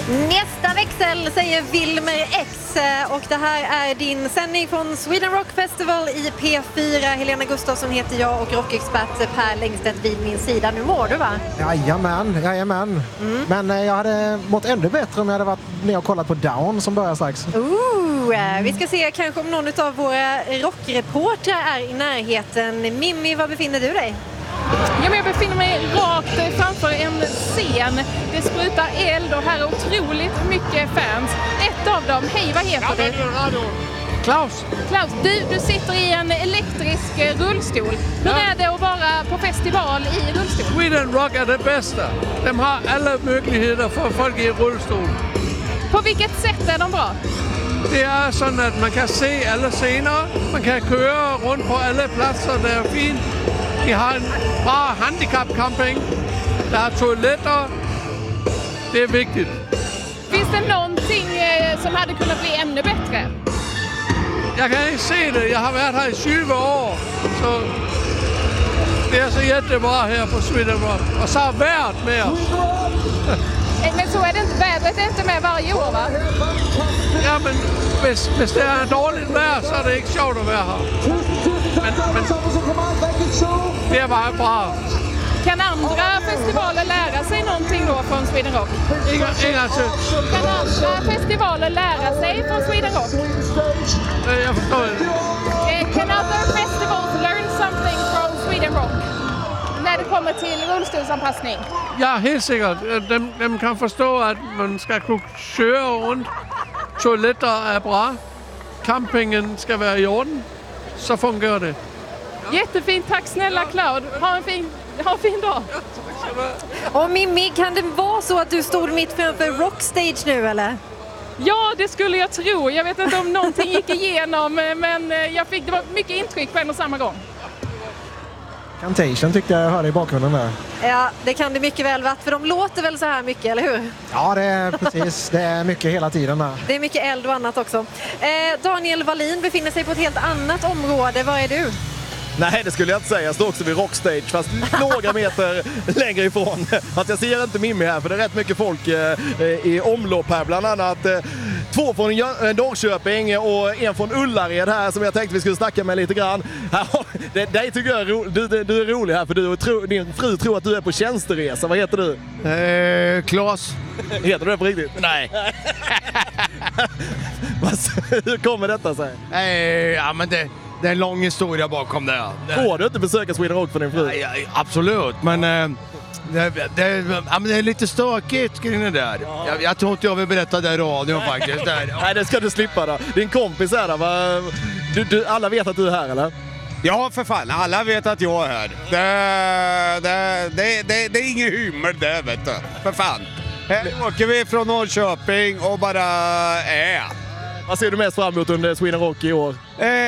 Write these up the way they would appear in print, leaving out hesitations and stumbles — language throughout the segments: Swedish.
Nästa växel säger Wilmer X och det här är din sändning från Sweden Rock Festival i P4. Helena Gustafsson heter jag och rockexpert Per Längstedt vid min sida. Nu mår du, va? Jajamän. Men jag hade mått ännu bättre om jag hade varit ner och kollat på Down som börjar strax. Vi ska se kanske om någon av våra rockreportrar är i närheten. Mimmi, var befinner du dig? Ja, men jag befinner mig rakt framför en scen. Det sprutar eld och här är otroligt mycket fans. Ett av dem, hej, vad heter du? Klaus, du sitter i en elektrisk rullstol. Hur är det att vara på festival i rullstol? Sweden Rock är det bästa. De har alla möjligheter för folk i rullstol. På vilket sätt är de bra? Det är så att man kan se alla scener, man kan köra runt på alla platser, det är fint. Vi har en bra handikappcamping, det har toaletter, det är viktigt. Finns det någonting som hade kunnat bli ännu bättre? Jag kan inte se det, jag har varit här i 20 år, så det är så jättebra här på Sweden Rock. Och så har värt med oss. Men så är det inte, vädret är inte med varje år, va? Ja, men hvis det är dåligt vejr, så är det inte sjovt att vara här. Men det var bra. Kan andra festivaler lära sig någonting då från Sweden Rock? Kan andra festivaler lära sig från Sweden Rock? Jag förstår inte. Can other festivals learn something from Sweden Rock? När det kommer till rullstolsanpassning? Ja, helt säkert. De kan förstå att man ska kunna köra runt. Toaletter är bra. Campingen ska vara i ordning. Så fungerar det. Jättefint, tack snälla Cloud. Ha en fin dag. Och Mimmi, kan det vara så att du stod mitt framför Rockstage nu, eller? Ja, det skulle jag tro. Jag vet inte om någonting gick igenom, men det var mycket intryck på en och samma gång. Cantation tyckte jag hörde i bakgrunden där. Ja, det kan det mycket väl vara, för de låter väl så här mycket, eller hur? Ja, det är precis. Det är mycket hela tiden där. Det är mycket eld och annat också. Daniel Wallin befinner sig på ett helt annat område. Var är du? Nej, det skulle jag inte säga. Jag står också vid Rockstage, fast några meter längre ifrån. Fast jag ser inte Mimmi här, för det är rätt mycket folk i omlopp här. Bland annat 2 från Norrköping och en från Ullared här som jag tänkte vi skulle snacka med lite grann. Det tycker jag du är rolig här, för din fru tror att du är på tjänsteresa. Vad heter du? Claes. Heter du det på riktigt? Nej. Hur kommer detta sig? Ja, men det är en lång historia bakom det. Får du inte besöka Sweden Rock för din fru? Ja, absolut, men det är lite stökigt kring det där. Ja. Jag tror inte jag vill berätta det i radion faktiskt. Nej, det ska du slippa då. Din kompis är där, alla vet att du är här, eller? Ja, för fan. Alla vet att jag är här. Det är ingen humor där, vet du. För fan. Här åker vi från Norrköping och bara Vad ser du mest fram emot under Sweden Rock i år?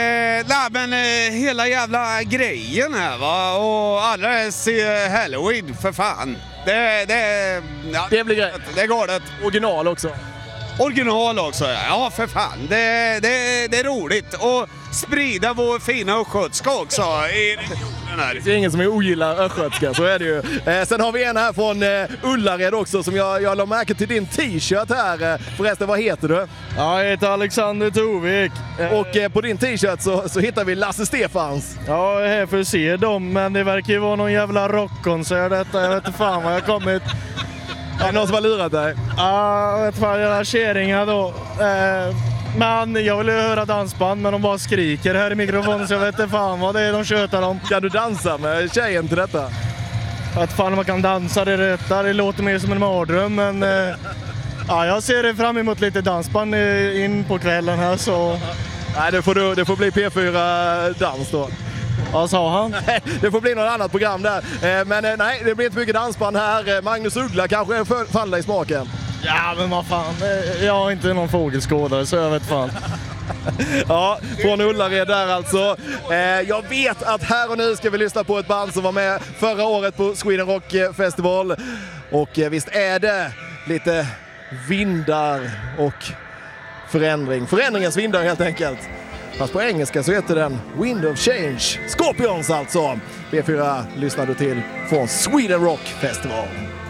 Hela jävla grejen här, va? Och alla ser Halloween, för fan. Det blir grejt. Det är galet. Original också. Original också, ja, för fan. Det är roligt. Och sprida vår fina östgötska också i regionen här. Det är ingen som ogillar östgötska, så är det ju. Sen har vi en här från Ullared också som jag la märke till din t-shirt här. Förresten, vad heter du? Jag heter Alexander Tovik. Och på din t-shirt så hittar vi Lasse Stefans. Ja, jag är här för att se dem, men det verkar ju vara någon jävla rockkonsert detta. Jag vet inte fan vad jag kommit. Är det någon som har lurat dig? Ja, jag vet fan, jävla käringar då. Men jag vill ju höra dansband, men de bara skriker här i mikrofonen så jag vet inte fan vad det är de tjötar om. Kan du dansa med tjejen till detta? Jag vet fan om man kan dansa det låter mer som en mardröm, men ja, jag ser fram emot lite dansband in på kvällen här så... Nej, det får bli P4 dans då. Vad sa han? Det får bli något annat program där. Men nej, det blir inte mycket dansband här. Magnus Uggla kanske faller dig i smaken. Ja, men vad fan. Jag är inte någon fågelskådare så jag vet fan. Ja, från Ullared där alltså. Jag vet att här och nu ska vi lyssna på ett band som var med förra året på Sweden Rock Festival. Och visst är det lite vindar och förändring. Förändringens vindar helt enkelt. Fast på engelska så heter den Wind of Change. Scorpions alltså. B4 lyssnar du till från Sweden Rock Festival.